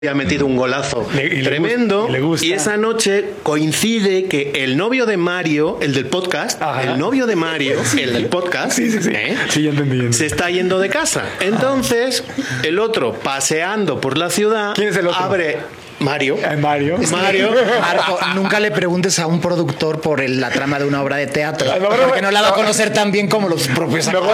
ha metido un golazo tremendo y esa noche coincide que el novio de Mario, el del podcast, el novio de Mario, el del podcast, sí, ya entendí. Se está yendo de casa. Entonces, el otro, paseando por la ciudad, ¿quién es el otro? Abre... Mario. Mario. Marco, nunca le preguntes a un productor por la trama de una obra de teatro. Porque no la va a conocer tan bien como los propios actores.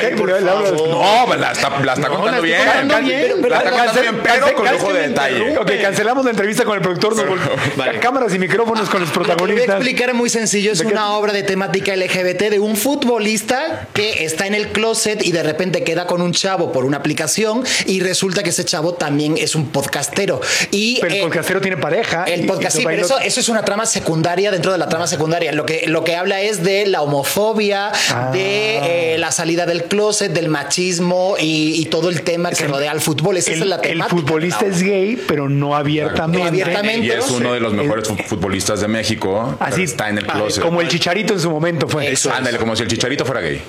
No, la está contando bien. La está contando bien, pero con lujo de detalle. Ok, cancelamos la entrevista con el productor. Cámaras y micrófonos con los protagonistas. Lo voy a explicar muy sencillo. Es una obra de temática LGBT de un futbolista que está en el closet y de repente queda con un chavo por una aplicación y resulta que ese chavo también es un podcastero. Pero el podcastero tiene pareja. El podcast, sí, pero eso es una trama secundaria dentro de la trama secundaria. Lo que habla es de la homofobia, de la salida del closet, del machismo y todo el tema que rodea al fútbol. Esa es la temática. El futbolista es gay, pero no abiertamente. Y es uno de los mejores futbolistas de México. Así está en el closet. Como el Chicharito en su momento fue. Ándale, como si el Chicharito fuera gay.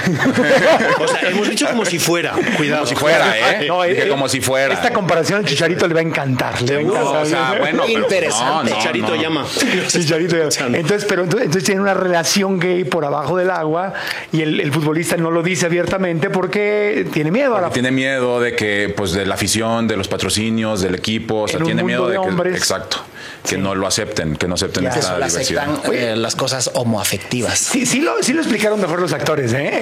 O sea, hemos dicho como si fuera. Cuidado. Como si fuera, ¿eh? No, como si fuera. Esta comparación al Chicharito le va a encantar. O sea, bueno, interesante. Chicharito llama. Chicharito llama. Entonces tiene una relación gay por abajo del agua y el futbolista no lo dice abiertamente porque tiene miedo. Tiene miedo de que, pues, de la afición, de los patrocinios, del equipo. O sea, tiene miedo de que, hombres, exacto, que no lo acepten, que no acepten esta diversidad. Aceptan las cosas homoafectivas. Sí lo explicaron mejor los actores, ¿eh?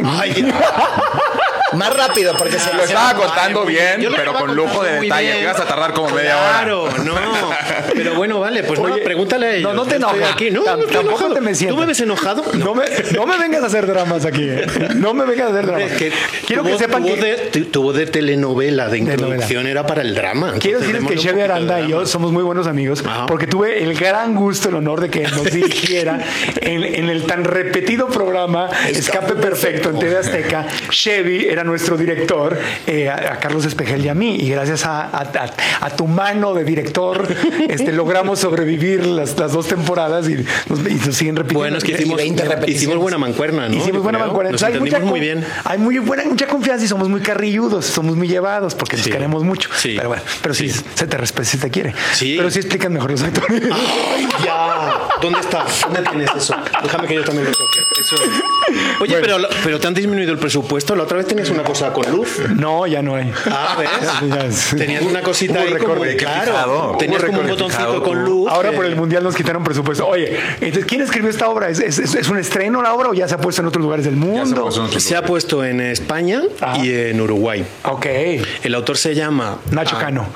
Más rápido, porque se lo estaba contando bien, pero con lujo de detalle. Que ibas a tardar como media hora. Claro, no. Pero bueno, vale, pues no, pregúntale a ellos. No te enojes. Tampoco te me sientas. ¿Tú me ves enojado? No me vengas a hacer dramas aquí. No me vengas a hacer dramas. Quiero que sepan que tu voz de telenovela, de introducción, era para el drama. Quiero decirles que Chevy Aranda y yo somos muy buenos amigos porque tuve el gran gusto, el honor de que nos dirigiera en el tan repetido programa Escape Perfecto en TV Azteca. Chevy era nuestro director, a Carlos Espejel y a mí, y gracias a tu mano de director logramos sobrevivir las 2 temporadas y nos siguen repitiendo. Bueno, es que hicimos buena mancuerna, ¿no? Hicimos buena mancuerna. Nos entendimos muy bien. Hay mucha confianza y somos muy carrilludos, somos muy llevados porque nos queremos mucho. Sí. Pero bueno, sí se te respeta si te quiere. Sí. Pero sí explican mejor los actores. ¡Ay, ya! ¿Dónde está? ¿Dónde tienes eso? Déjame que yo también lo toque. Eso. Oye, bueno. pero ¿te han disminuido el presupuesto? La otra vez tenías una cosa con luz. No, ya no hay. ¿Ves? Tenías una cosita ahí como... Claro. Tenías como un botoncito con luz. Ahora por el Mundial nos quitaron presupuesto. Oye, entonces, ¿quién escribió esta obra? ¿Es un estreno la obra o ya se ha puesto en otros lugares del mundo? Se ha puesto en España y en Uruguay. Ok. El autor se llama... Nacho Cano.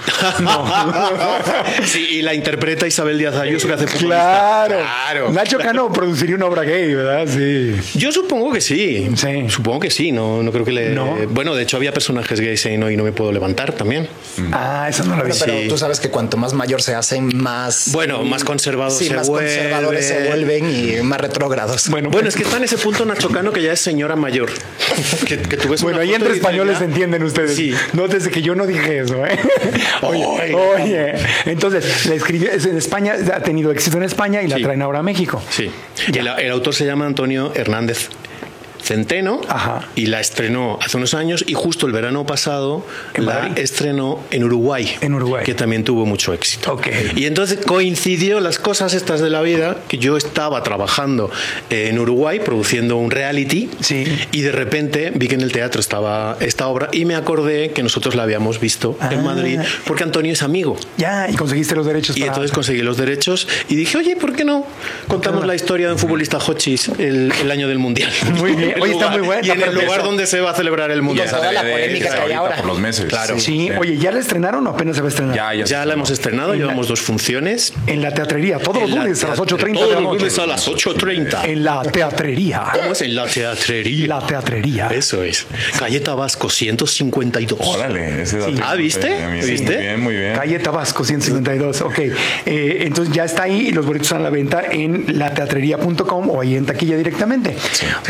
Sí, y la interpreta Isabel Díaz Ayuso, que hace futbolista. Claro. Nacho Cano produciría una obra gay, ¿verdad? Sí. Yo supongo que sí. Supongo que sí. No creo que le... No. Bueno, de hecho había personajes gays y no me puedo levantar también. Eso no lo vi. Pero tú sabes que cuanto más mayor se hacen, más... Bueno, más conservados conservadores se vuelven y más retrógrados. Bueno, es que está en ese punto Nacho Cano, que ya es señora mayor. que tú ves bueno, ahí entre españoles se entienden ustedes. Sí. Nótese que yo no dije eso, ¿eh? Oye. Entonces, la escribió en España, ha tenido éxito en España y la traen ahora a México. Sí. El autor se llama Antonio Hernández Centeno. Y la estrenó hace unos años y justo el verano pasado la estrenó en Uruguay, que también tuvo mucho éxito. Y entonces coincidió las cosas estas de la vida, que yo estaba trabajando en Uruguay produciendo un reality y de repente vi que en el teatro estaba esta obra y me acordé que nosotros la habíamos visto en Madrid porque Antonio es amigo. Y conseguiste los derechos. Y entonces conseguí los derechos y dije, oye, ¿por qué no contamos la historia de un futbolista Hochis el año del Mundial? Muy bien. Oye, está muy bueno. Y en el lugar donde se va a celebrar el Mundial. Toda la polémica que hay ahora. Por los meses. Claro. Sí. Oye, ¿ya la estrenaron o apenas se va a estrenar? Ya la hemos estrenado, llevamos 2 funciones. En la teatrería, todos los lunes a las 8:30. Todos los lunes a las 8:30. En la teatrería. ¿Cómo es? En la teatrería. La teatrería. Eso es. Calle Tabasco, 152. Órale, ese dato. ¿Viste? Muy bien. Calle Tabasco, 152. Ok. Entonces ya está ahí y los boletos están a la venta en lateatrería.com o ahí en taquilla directamente. Oye, la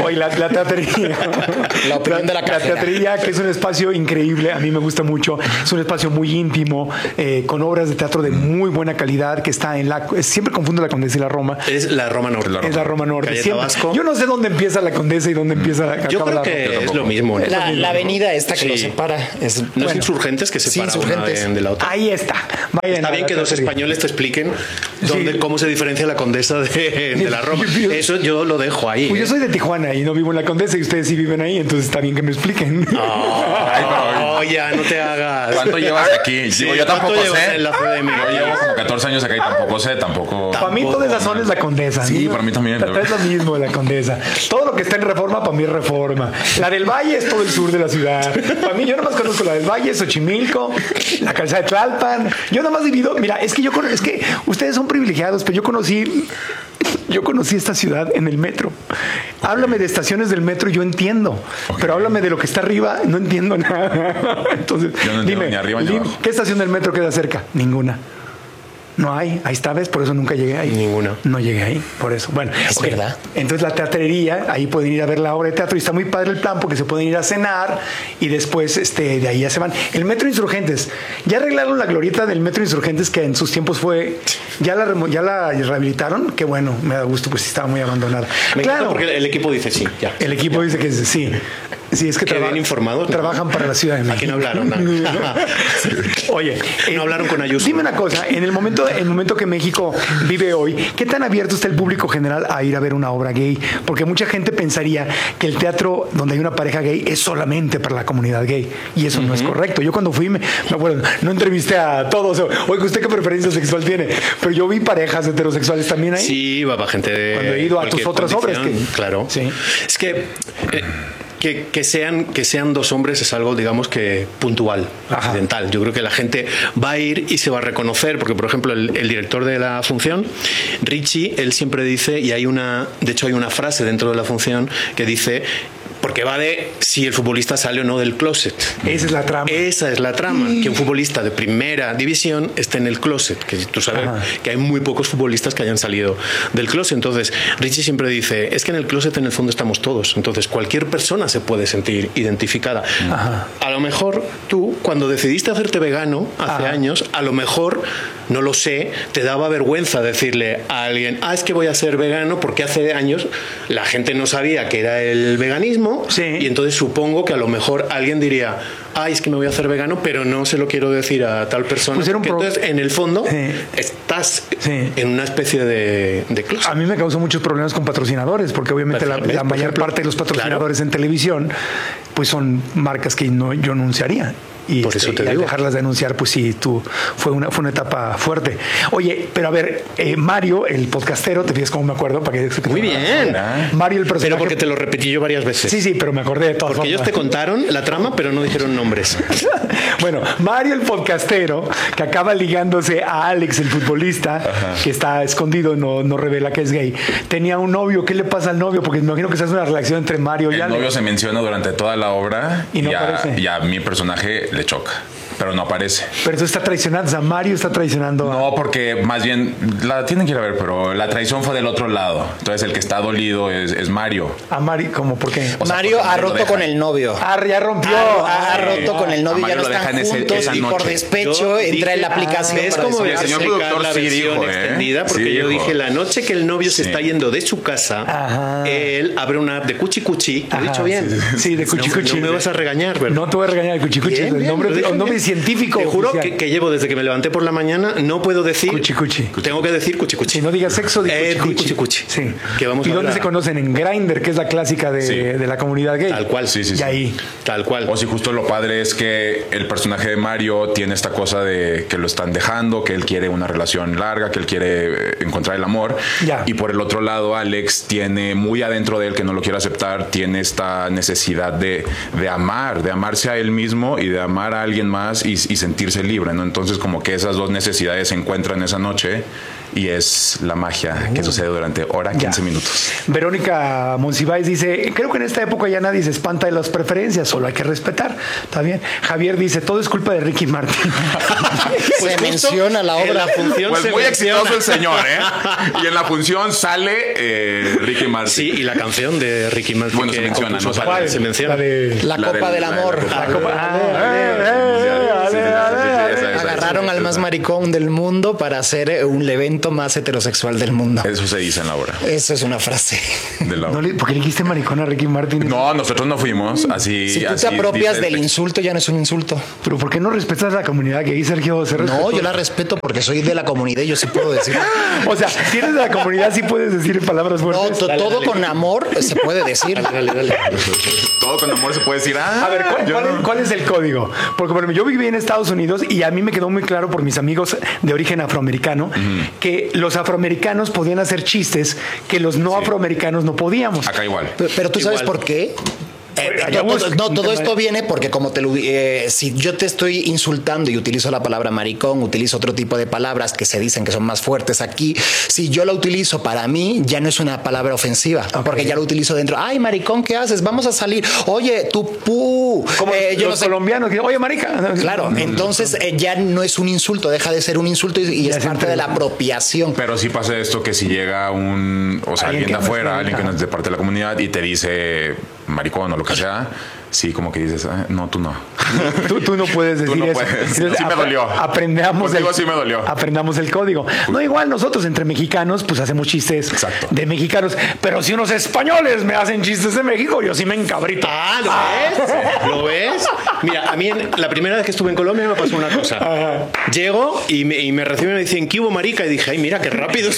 teatrería. La opinión de la cajera. La teatrería, que es un espacio increíble, a mí me gusta mucho. Es un espacio muy íntimo, con obras de teatro de muy buena calidad, que está en la... Siempre confundo la Condesa y la Roma. Es la Roma Norte. Es la Roma Norte. Yo no sé dónde empieza la Condesa y dónde empieza la Yo creo que es lo mismo. La avenida esta que lo separa. No es Insurgentes que separa una de la otra. Ahí está. Está bien que dos españoles te expliquen cómo se diferencia la Condesa de la Roma. Eso yo lo dejo ahí. Pues yo soy de Tijuana y no vivo en la Condesa y ustedes sí viven ahí, entonces está bien que me expliquen. No, ya no te hagas. ¿Cuánto llevas aquí? Sí, yo tampoco sé. En la CDM? Yo llevo como 14 años acá y tampoco sé, Para mí toda esa zona es la Condesa. Sí, para mí también. Es lo mismo la Condesa. Todo lo que está en Reforma, para mí es Reforma. La del Valle es todo el sur de la ciudad. Para mí, yo nomás conozco la del Valle, Xochimilco, la calzada de Tlalpan. Yo nomás divido. Mira, es que ustedes son privilegiados, pero yo conocí esta ciudad en el metro. Háblame de estaciones del metro y yo entiendo. Pero háblame de lo que está arriba, no entiendo nada. Entonces, yo no entiendo ni arriba ni abajo. ¿Qué estación del metro queda cerca? Ninguna. No hay, ahí está, ¿ves? Por eso nunca llegué ahí. Ninguna. No llegué ahí, por eso. Bueno, es verdad. Entonces la teatrería, ahí pueden ir a ver la obra de teatro y está muy padre el plan porque se pueden ir a cenar y después de ahí ya se van. El Metro Insurgentes, ya arreglaron la glorieta del Metro Insurgentes que en sus tiempos ya la rehabilitaron, que bueno, me da gusto, pues estaba muy abandonada. Claro, porque el equipo dice sí, ya. El equipo dice que sí. Sí, es que bien informados. Trabajan para la Ciudad de México. Aquí no hablaron. Oye, no hablaron con Ayuso. Dime una cosa, en el momento que México vive hoy, ¿qué tan abierto está el público general a ir a ver una obra gay? Porque mucha gente pensaría que el teatro donde hay una pareja gay es solamente para la comunidad gay. Y eso no es correcto. Yo cuando fui, me acuerdo, no entrevisté a todos. Oye, ¿usted qué preferencia sexual tiene? Pero yo vi parejas heterosexuales también ahí. Sí, va gente de... Cuando he ido a tus otras obras. Claro. Sí. Es que... Que sean dos hombres es algo, digamos, que puntual, accidental. Yo creo que la gente va a ir y se va a reconocer, porque, por ejemplo, el director de la función, Richie, él siempre dice, y de hecho hay una frase dentro de la función que dice... Porque va de si el futbolista sale o no del closet. Esa es la trama. Esa es la trama. Que un futbolista de primera división esté en el closet. Que tú sabes que hay muy pocos futbolistas que hayan salido del closet. Entonces, Richie siempre dice, es que en el closet en el fondo estamos todos. Entonces, cualquier persona se puede sentir identificada. A lo mejor tú, cuando decidiste hacerte vegano hace años, a lo mejor, no lo sé, te daba vergüenza decirle a alguien, es que voy a ser vegano, porque hace años la gente no sabía que era el veganismo. Y entonces supongo que a lo mejor alguien diría, es que me voy a hacer vegano, pero no se lo quiero decir a tal persona. Pues entonces, en el fondo, estás en una especie de closet. A mí me causó muchos problemas con patrocinadores, porque obviamente la mayor parte de los patrocinadores en televisión pues son marcas que yo no anunciaría. Y, por eso te digo. Al dejarlas de anunciar, pues sí, fue una etapa fuerte. Oye, pero a ver, Mario, el podcastero, ¿te fijas cómo me acuerdo? Muy bien. Mario, el personaje. Pero porque te lo repetí yo varias veces. Sí, pero me acordé de todo. Porque ellos te contaron la trama, pero no dijeron nombres. Bueno, Mario, el podcastero, que acaba ligándose a Alex, el futbolista, que está escondido, no revela que es gay, tenía un novio. ¿Qué le pasa al novio? Porque me imagino que esa es una relación entre Mario y Alex. El novio se menciona durante toda la obra y a mi personaje le choca, pero no aparece. Pero tú estás traicionando, o sea, Mario está traicionando. No, porque más bien la tienen que ir a ver, pero la traición fue del otro lado. Entonces el que está dolido es Mario. ¿A Mario? ¿Cómo? ¿Por qué? Mario ha roto con el novio. Ya rompió. Ha roto con el novio, ya no están juntos y por despecho entra en la aplicación. Es como el señor productor la versión extendida, porque yo dije, la noche que el novio se está yendo de su casa, él abre una app de Cuchi Cuchi. ¿Lo he dicho bien? Sí, de Cuchi Cuchi. No me vas a regañar, ¿verdad? No te voy a regañar, el Cuchi Cuchi. El nombre científico. Te juro que llevo desde que me levanté por la mañana, no puedo decir Cuchi Cuchi. Tengo que decir Cuchi Cuchi. Si no digas sexo, di Cuchi Cuchi. Sí. Que vamos ¿Y dónde se conocen? En Grindr, que es la clásica de la comunidad gay. Tal cual, sí. Y ahí. Tal cual. O si justo lo padre es que el personaje de Mario tiene esta cosa de que lo están dejando, que él quiere una relación larga, que él quiere encontrar el amor. Y por el otro lado, Alex tiene muy adentro de él, que no lo quiere aceptar, tiene esta necesidad de amarse a él mismo y de amar a alguien más cosas y sentirse libre, ¿no? Entonces como que esas dos necesidades se encuentran esa noche y es la magia que sucede durante hora 15 minutos. Verónica Monsiváis dice, creo que en esta época ya nadie se espanta de las preferencias, solo hay que respetar. Está bien. Javier dice, todo es culpa de Ricky Martin. Pues se menciona la obra. La función pues muy exitoso el señor, ¿eh? Y en la función sale Ricky Martin. Sí, y la canción de Ricky Martin. Bueno, se menciona, ¿no? Se menciona. La Copa del Amor. Agarraron al más maricón del mundo para hacer un evento más heterosexual del mundo. Eso se dice en la obra. Eso es una frase. ¿Por qué le dijiste maricón a Ricky Martin? No, nosotros no fuimos así. Si tú te apropias del insulto, ya no es un insulto. Pero ¿por qué no respetas a la comunidad gay, Sergio? No, yo la respeto porque soy de la comunidad y yo sí puedo decir. O sea, si eres de la comunidad, sí puedes decir palabras fuertes. No, todo con amor se puede decir. Dale. Todo con amor se puede decir. A ver, ¿cuál es el código? Porque por ejemplo, yo viví en Estados Unidos y a mí me quedó muy claro por mis amigos de origen afroamericano que los afroamericanos podían hacer chistes que los no afroamericanos no podíamos. Acá igual. Pero tú sabes por qué. Todo esto viene porque como si yo te estoy insultando y utilizo la palabra maricón, utilizo otro tipo de palabras que se dicen que son más fuertes aquí, si yo la utilizo para mí ya no es una palabra ofensiva, porque ya lo utilizo dentro. Ay, maricón, ¿qué haces? Vamos a salir. Oye, tú como los colombianos que oye, marica. Claro, entonces ya no es un insulto, deja de ser un insulto y es parte de la apropiación. Pero sí pasa esto que si llega alguien de afuera, alguien que no es de parte de la comunidad y te dice maricón o lo que sea, sí, como que dices, no, tú no. Tú no puedes decir no eso. Puedes. Sí me dolió. Aprendamos sí me dolió. Aprendamos el código. No, igual nosotros entre mexicanos, pues hacemos chistes de mexicanos. Pero si unos españoles me hacen chistes de México, yo sí me encabrito. ¿Lo ves? Mira, a mí la primera vez que estuve en Colombia me pasó una cosa. Ajá. Llego y me reciben y me dicen, ¿qué hubo, marica? Y dije, ay, mira, qué rápido.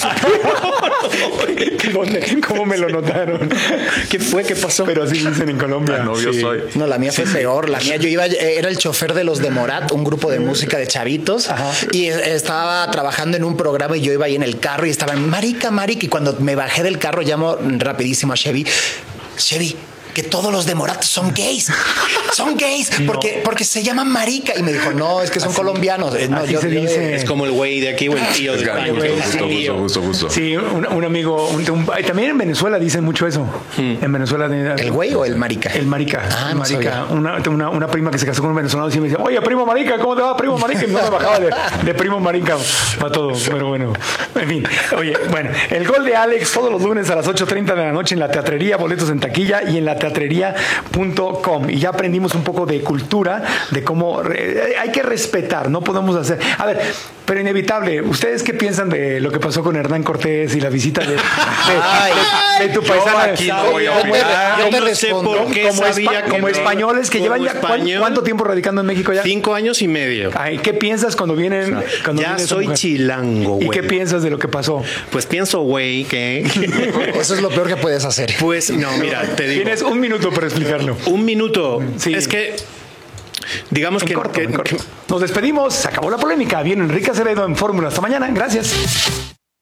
¿Cómo me lo notaron? ¿Qué fue? ¿Qué pasó? Pero así dicen en Colombia. Novio soy. No, la mía fue peor. La mía, era el chofer de los de Morat, un grupo de música de chavitos. Ajá. Y estaba trabajando en un programa y yo iba ahí en el carro y estaban marica. Y cuando me bajé del carro llamo rapidísimo a Chevy, que todos los de Morat son gays. Son gays porque se llaman marica. Y me dijo, no, es que son colombianos. No, se dice. Es como el güey de aquí o el tío de España. Justo. Sí, un amigo. También en Venezuela dicen mucho eso. En Venezuela. ¿El güey o el marica? El marica. El marica. Una prima que se casó con un venezolano y me decía, oye, primo marica, ¿cómo te va, primo marica? Y no me bajaba de primo marica para todo. Pero bueno, en fin. Oye, bueno, el gol de Alex todos los lunes a las 8:30 de la noche en la Teatrería, boletos en taquilla y en la teatrería.com. Y ya aprendimos un poco de cultura, de cómo hay que respetar, no podemos hacer. A ver, pero inevitable. ¿Ustedes qué piensan de lo que pasó con Hernán Cortés y la visita de tu paisana? Yo te respondo. Como españoles que llevan ya ¿cuánto tiempo radicando en México ya? 5 años y medio. Ay, ¿qué piensas cuando vienen? Ya soy chilango, güey. ¿Y qué piensas de lo que pasó? Pues pienso, güey, que eso es lo peor que puedes hacer. Pues no, mira, te digo. Tienes 1 minuto para explicarlo. 1 minuto. Sí. Es que digamos en corto. Nos despedimos. Se acabó la polémica. Viene Enrique Acevedo en Fórmula. Hasta mañana. Gracias.